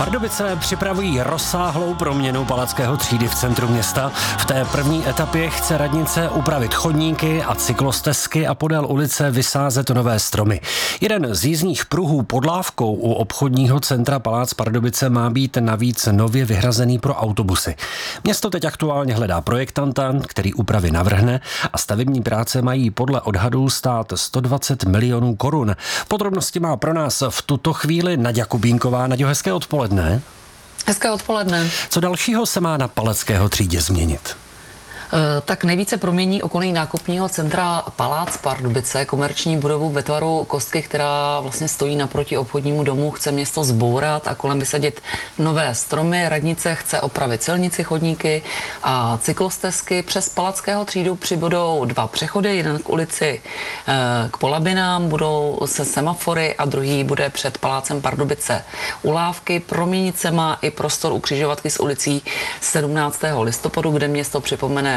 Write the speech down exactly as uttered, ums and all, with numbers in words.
Pardubice připravují rozsáhlou proměnu Palackého třídy v centru města. V té první etapě chce radnice upravit chodníky a cyklostezky a podél ulice vysázet nové stromy. Jeden z jízdních pruhů pod lávkou u obchodního centra Palác Pardubice má být navíc nově vyhrazený pro autobusy. Město teď aktuálně hledá projektanta, který úpravy navrhne, a stavební práce mají podle odhadů stát sto dvacet milionů korun. Podrobnosti má pro nás v tuto chvíli Naďa Kubínková. Naďo, hezké odpoledne. Hezké odpoledne. Co dalšího se má na Palackého třídě změnit? Tak nejvíce promění okolí nákupního centra Palác Pardubice, komerční budovu ve tvaru kostky, která vlastně stojí naproti obchodnímu domu, chce město zbourat a kolem vysadit nové stromy. Radnice chce opravit silnici, chodníky a cyklostezky. Přes Palackého třídu přibudou dva přechody, jeden k ulici k Polabinám, budou se semafory a druhý bude před Palácem Pardubice u lávky. Proměnit se má i prostor u křižovatky s ulicí sedmnáctého listopadu, kde město připomene